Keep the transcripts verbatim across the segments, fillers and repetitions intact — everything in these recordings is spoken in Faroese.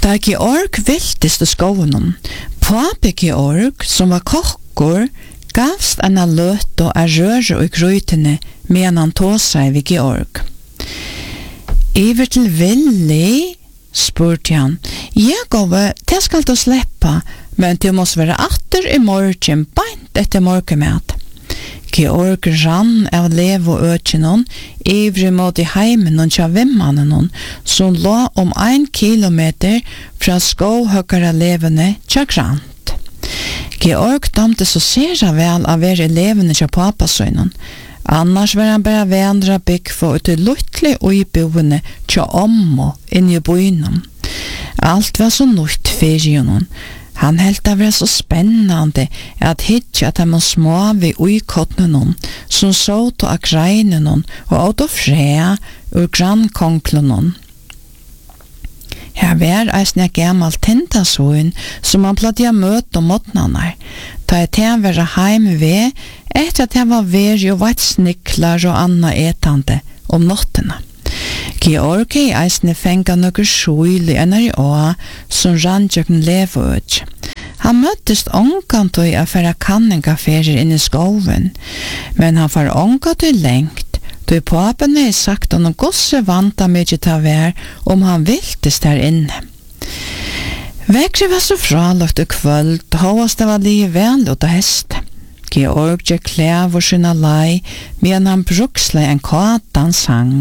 Da Georg viltist i skoven, papi Georg, som var kokkur, gavst anna løt og a røre og grøytene medan han tog seg ved Georg. Iver til Willi, spurte han, ja gove, det skal du sleppa, men du måste være atter i morgen, beint etter morgenmat. Georg rann av lev og økjennom, ivrig mot i heimen og tja vimmannen, som lå om ein kilometer fra skåhøkkere levende tja grant. Georg damte så sera vel av være elevene tja papasøynen, annars var han bare vendra bygg for ut i luttlig uiboende tja ommo inni i bøynum. Alt var så nutt fyrir honom. Han helt det var så spennende at hitja at han må små vi uikottene som så til akreinen og åt og frea ur grannkonklen. Her var eisne gammal tintasøyn som han plattja møte om måtnanar, da jeg til var heim ved etter at jeg var veri og vart sniklar og anna etande om nottena. Georg i eisne fenga nokkur skjul i enn i å som randjøkken leveøk. Han møttest ångkantøy av færa kanningaferer inn i skoven, men han var ångkantøy lengt, då papen er sagt om gosse vanta mykje ta vær om han viltest her inne. Vekri var så fralagt og kvöld, hovast det var li vel ut av hest. Georg gjør klæv og skyna lei, men han bruksle en katan sang.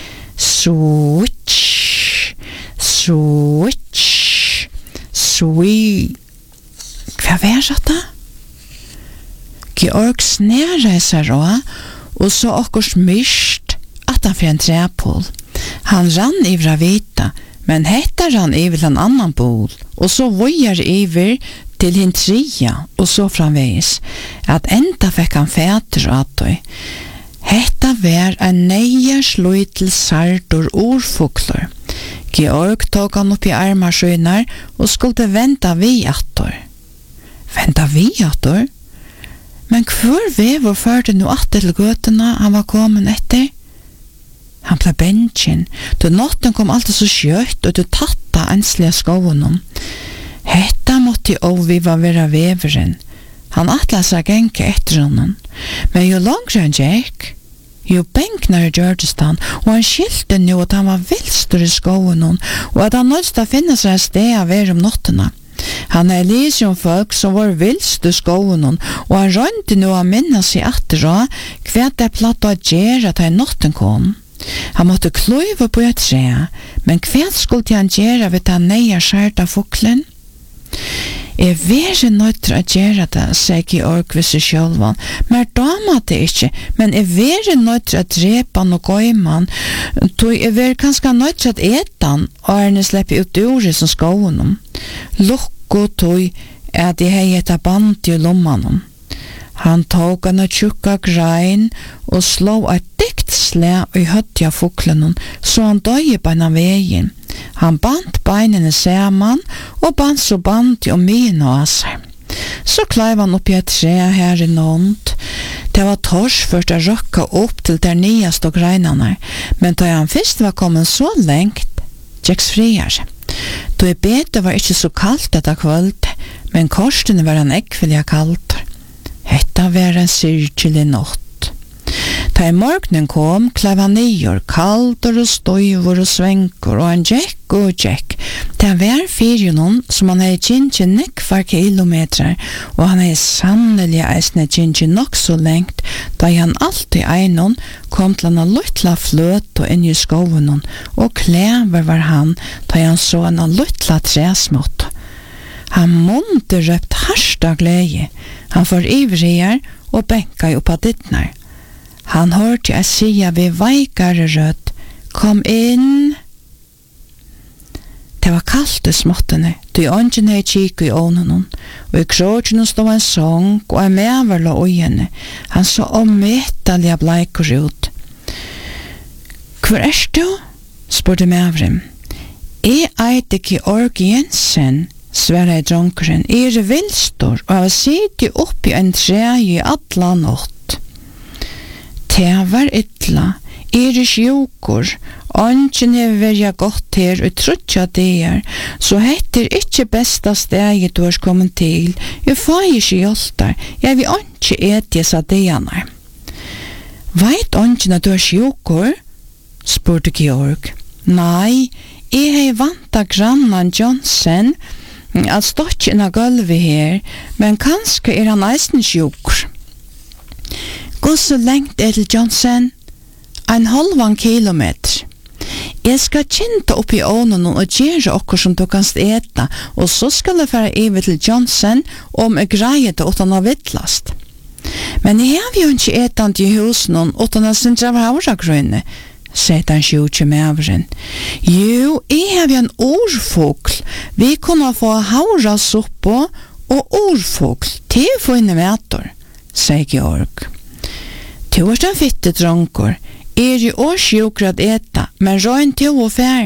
Switch, switch, sweet. Hva var det? Georg snæra seg råd, og så okkurs myst at han fyrir en trepol. Han rann ivra vita, men hetta rann iver en annan bol, og så vojar iver til hin tria, og så framveis, at enda fekk han fæter atøy. Hetta var en neia sluitel sartor urfukler. Georg tog han opp i armarskynar og skulle venta vi attor. Venta vi attor? Men hvor vever førte nu atter til gøtena han var kommet etter? Han ble bensjen, då notten kom alltid så skjøtt og du tatta enslige skoven. Hetta måtte oviva vera veveren. Han atla seg genke etter honom, men jo langre han gikk, jo benknare gjørtes han, og han skilte nu at han var vilstur i skoven, og at han nødst å finne seg et sted av ver om nottena. Han er lyst om folk som var vilst i skoven, og han rønte nu å minne seg atter av hva det platt å gjøre til notten kom. Han måtte kløyve på et tre, men hva skulle han gjøre ved den neia skjærta fuklen? Jeg er nøytre å gjøre det, sier Georg ved seg sjølvan, men dama det ikke, men jeg er nøytre å drepe han og gøyme han, så jeg er kanskje nøytre å ete han, og er nøytre å slippe ut ordet som skoven. Lukko tog er de hei etter band i lomman. Han tog han og tjukka grein og slå et dikt slæ i høttja fuklen, så han døye beina veien. Han bant beinene saman og bant så bant om myen av seg. Så kleiv han opp i et tre her i nånd. Det var tors først å røkka opp til der nyast og greinene, men da han først var kommet så lengt, tjeks friar. Da i bete var ikke så kaldt etter kvöld, men korsene var han ekvelia kaldt. Hetta var en syrkjelig nått. Da i morgenen kom, klev han nyer, kalder og støyver og svenker, og han gikk og gikk. Det var fyrir noen som han hadde kjentje nekvar kilometer, og han hadde sannelig eisne kjentje nok så lengt, da han alltid einon kom til han luttla fløt og inn i skoven, og klever var han, da han så han luttla tresmått. Han måtte røpt harsta glede. Han får ivriger og benka oppa dittnar. Han hørte jeg sia ved veikare rødt, kom inn. Det var kaldt i småttene, du ånden hei kik i ånen, og i kråkene stod en sång, og en meverla øyene. Han så ommetallige bleikur ut. Hvor er du? Spurte meveren. Jeg eit ikke Georg Jensen, sverre i dronkeren. Jeg er vilstor, og jeg sitter oppi en tre i atla nått. Det var ytla. er i sjukur, ongen hever verja gott her og trutja der, så heter ikkje besta steget du har kommet til, jeg får ikke hjeltar, jeg vil ikke etje sa dejanar. Veit ongen at du er sjukur? Spurte Georg. Nei, jeg hei vanta grannan Johnson at stått inn av gulvet her, men kanskje er han eisen sjukur. Gå så lengt er til Johnson? En halvan kilometer. Jeg skal kjente opp i ånen og gjøre okkur som du kan steta, og så skal jeg fære over til Johnson om jeg greier det utan å vittlast. Men jeg har jo ikke etant i husen utan å sindra av havragrøyne, sier den sjukje mævren. Jo, jeg har jo en orfugl. Vi kunne få havrasuppo og orfugl til å få inn i mætor, sier Georg. Du er den fitte dronker. Er i årsjukret eta, men røyn til å fær.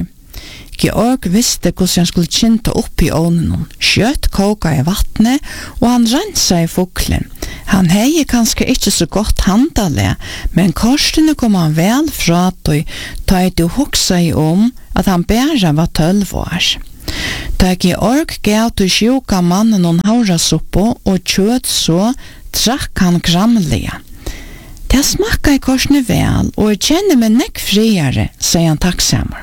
Georg visste hvordan han skulle kjente opp i ånen. Kjøtt koka i vattnet, og han rensa i fuklen. Han hei kanskje ikke så godt handale, men korsene kom han vel fra tog, da jeg du hoksa i om at han bæra var tølv år. Da Georg gav til sjuka mannen noen havrasuppo og kjøtt så, trakk han grammelige. Det smakka i korsene vel, og jeg kjenner meg nekk friere, sier han takksammer.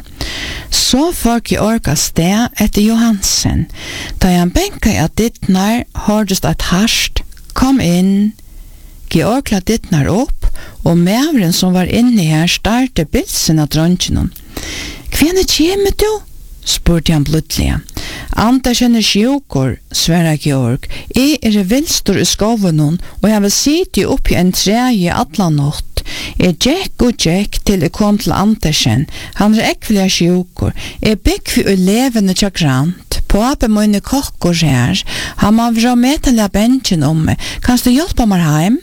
Så får Georg av sted etter Johansen. Da han benka i at dittnar hørtes et harsht, kom inn. Georg la dittnar opp, og mævren som var inne her starte bilsen av dronjen. «Hvene kjemer du?» spurte han plutselig. «Anta kjenner sjukur», sverre Georg. «Jeg er vilstor i skoven, og jeg vil sitte opp i en treje atla natt. Jeg gikk og gikk til jeg kom til Andersen. Han er ekvelig sjukur. Jeg bygg vi og levende tja grant. Pappa mine kokker her. Han må vra med til benchen om meg. Kan du hjelpe meg heim?»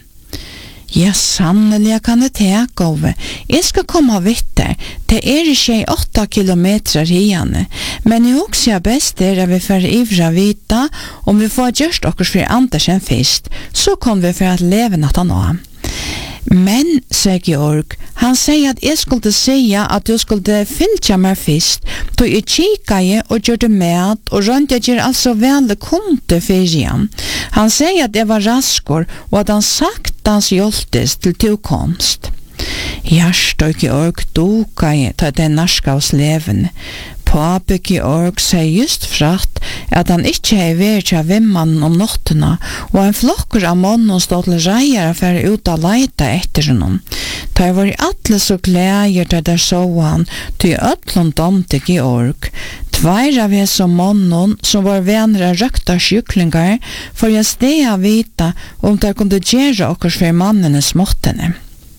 «Ja, sannelig kan det teke over. Jeg skal komme vidt der. Det er ikke åtta kilometer hiene. Men jeg også er best der at vi får ivra vita om vi får gjørst okkurs for Andersen først. Så kommer vi for at leve natta nå.» «Men», sier Georg, han sier at jeg skulle sige at du skulle fylltja meg først, da jeg kikket og gjør det med, og rundt jeg gjør altså vel kunde fyrir han. Han sier at jeg var raskor, og at han saktans hjelptes til tilkomst. Hjärst og Georg duka i til den narskavs levende. Pape Georg sier just fratt at han ikke er vært av vimmannen om nottena, og en flokker av månen stod til reier for ut av leita etter honom. Da var i atle så glæger til der så han, til ødlund om til Georg. Tveir av hans som månen, som var venner av røkta sjuklingar, for jeg steg av vita om det kunne gjøre okkurs for mannene småttene.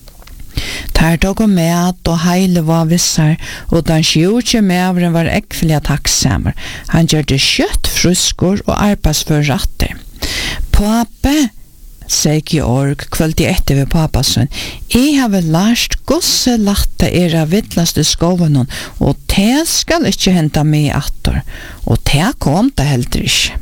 Der tog og med og heile var vissar, og den sjukje mævren var ekvelig takksammer. Han gjør det kjøtt, fruskor og arbeidsfør ratter. «Pape», sier Georg, kvöldi etter ved papasson, «jeg har vel lært gosse latte era vittlaste skoven, og det skal ikke henta meg atter, og det kom det heller ikke.»